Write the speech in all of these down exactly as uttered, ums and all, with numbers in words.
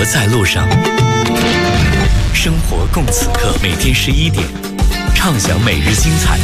活在路上，生活共此刻。每天十一点，畅享每日精彩。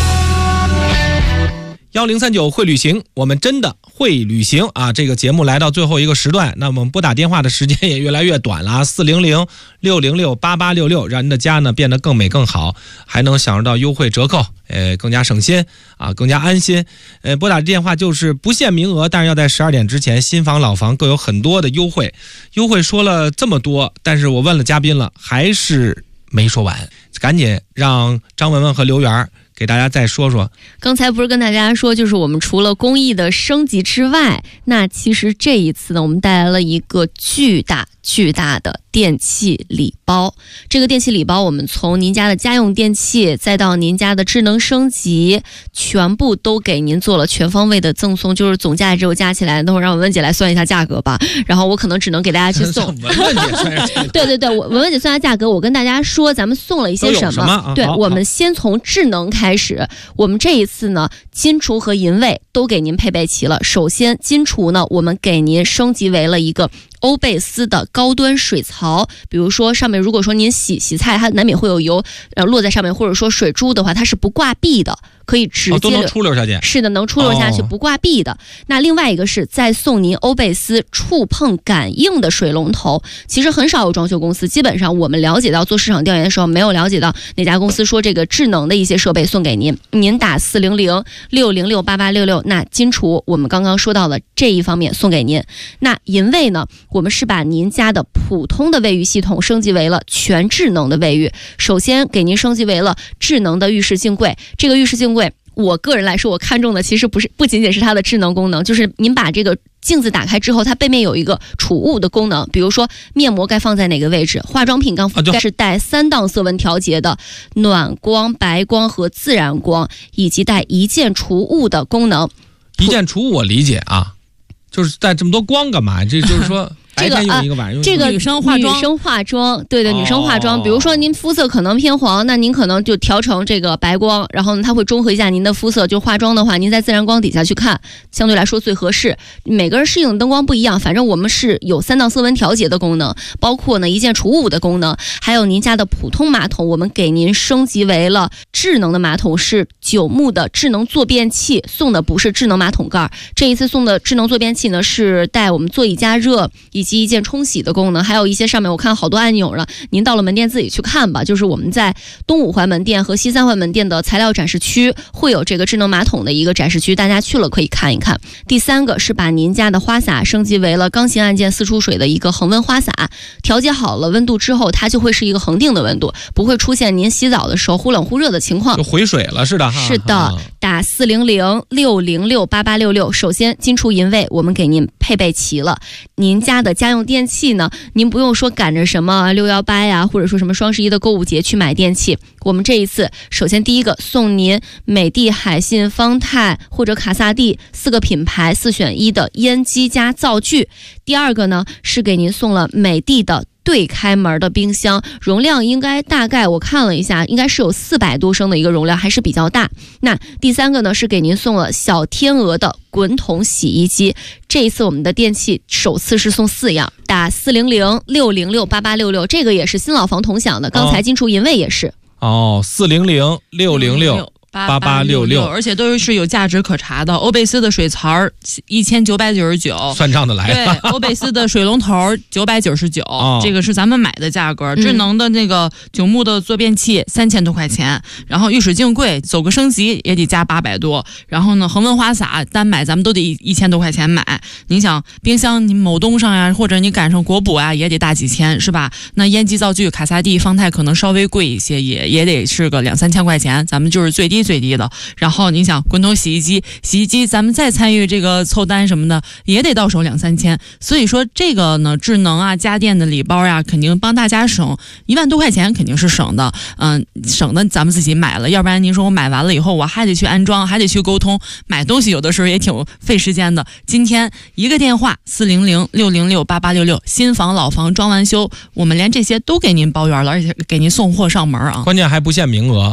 幺零三九会旅行，我们真的会旅行啊！这个节目来到最后一个时段，那我们拨打电话的时间也越来越短了，四零零六零六八八六六，让您的家呢变得更美更好，还能享受到优惠折扣，呃，更加省心啊，更加安心。呃，拨打电话就是不限名额，但是要在十二点之前，新房老房各有很多的优惠。优惠说了这么多，但是我问了嘉宾了，还是没说完，赶紧让张文文和刘源给大家再说说。 刚才不是跟大家说，就是我们除了工艺的升级之外，那其实这一次呢，我们带来了一个巨大巨大的电器礼包。这个电器礼包，我们从您家的家用电器，再到您家的智能升级，全部都给您做了全方位的赠送，就是总价值加起来，等会儿让文文姐来算一下价格吧。然后我可能只能给大家去送。 文文姐算是对对对，我文文姐算下价格，我跟大家说，咱们送了一些什么？ 什么啊、 对， 好我们先从智能开始。我们这一次呢，金厨和银卫都给您配备齐了。首先，金厨呢，我们给您升级为了一个欧贝斯的高端水槽，比如说上面如果说您洗洗菜，它难免会有油呃落在上面，或者说水珠的话，它是不挂壁的，可以直接、哦、 都能出溜下去。 是的，能出溜下去， 哦、 不挂壁的。那另外一个是再送您欧贝斯触碰感应的水龙头。其实很少有装修公司，基本上我们了解到做市场调研的时候，没有了解到哪家公司说这个智能的一些设备送给您。您打四零零六零六八八六六，那金厨我们刚刚说到了这一方面送给您。那银卫呢，我们是把您家的普通的卫浴系统升级为了全智能的卫浴。首先给您升级为了智能的浴室镜柜，这个浴室镜柜我个人来说，我看中的其实不是不仅仅是它的智能功能，就是您把这个镜子打开之后，它背面有一个储物的功能，比如说面膜该放在哪个位置，化妆品刚该是带三档色温调节的暖光、白光和自然光，以及带一键除雾的功能。 一键除雾我理解啊，就是带这么多光干嘛？这就是说。 这个啊，这个女生化妆， 女生化妆，对对，女生化妆。 哦、 比如说您肤色可能偏黄，那您可能就调成这个白光，然后呢，它会中和一下您的肤色。就化妆的话，您在自然光底下去看，相对来说最合适。每个人适应的灯光不一样，反正我们是有三档色温调节的功能，包括呢一键除雾的功能，还有您家的普通马桶，我们给您升级为了智能的马桶，是九牧的智能坐便器，送的不是智能马桶盖。这一次送的智能坐便器呢，是带我们座椅加热以及一键冲洗的功能，还有一些上面我看好多按钮了，您到了门店自己去看吧。就是我们在东五环门店和西三环门店的材料展示区会有这个智能马桶的一个展示区，大家去了可以看一看。第三个是把您家的花洒升级为了钢琴按键四出水的一个恒温花洒，调节好了温度之后，它就会是一个恒定的温度，不会出现您洗澡的时候忽冷忽热的情况， 就回水了似的哈。 是的，打四零零六零六八八六六。首先金厨银卫我们给您配备齐了，您家的家用电电器呢，您不用说赶着什么六幺八呀，或者说什么双十一的购物节去买电器。我们这一次，首先第一个送您美的、海信、方太或者卡萨帝四个品牌四选一的烟机加灶具。第二个呢，是给您送了美的的对开门的冰箱，容量应该大概我看了一下，应该是有四百多升的一个容量，还是比较大。那第三个呢，是给您送了小天鹅的滚筒洗衣机。这一次我们的电器首次是送四样，打四零零六零六八八六六，这个也是新老房同享的，刚才金厨银卫也是。 哦，四零零六零六八八六六， 而且都是有价值可查的。欧贝斯的水槽一千九百九十九， 算账的来。 对，欧贝斯的水龙头九百九十九，这个是咱们买的价格。 嗯、 智能的那个九牧的坐便器三千多块钱，然后浴室镜柜走个升级也得加八百多，然后呢恒温花洒单买咱们都得一千多块钱买。你想冰箱你某东上呀，或者你赶上国补啊，也得大几千是吧？那烟机灶具卡萨帝、方太可能稍微贵一些，也也得是个两三千块钱，咱们就是最低。最低的，然后你想滚筒洗衣机，洗衣机咱们再参与这个凑单什么的，也得到手两三千。所以说这个呢，智能啊、家电的礼包呀，肯定帮大家省一万多块钱，肯定是省的。嗯，省的咱们自己买了，要不然您说我买完了以后，我还得去安装，还得去沟通，买东西有的时候也挺费时间的。今天一个电话四零零六零六八八六六，新房老房装完修，我们连这些都给您包圆了，而且给您送货上门啊。 关键还不限名额。